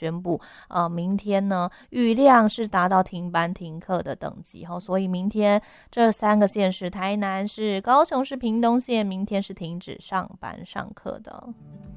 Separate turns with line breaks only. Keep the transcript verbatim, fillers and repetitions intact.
宣布，呃，明天呢雨量是达到停班停课的等级，哦，所以明天这三个县市，台南市、高雄市、屏东县，明天是停止上班上课的。